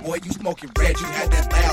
boy, you smoking red. You had that loud